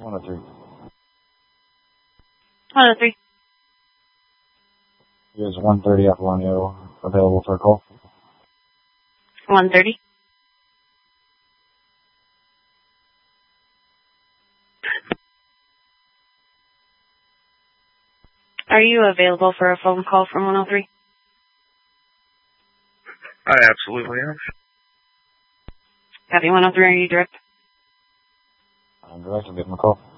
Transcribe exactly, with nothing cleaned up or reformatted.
one oh three. one oh three. Here's one thirty Apolonio available for a call. one thirty. Are you available for a phone call from one oh three? I absolutely am. Copy one oh three, are you direct? I'm direct, I'll give him a call.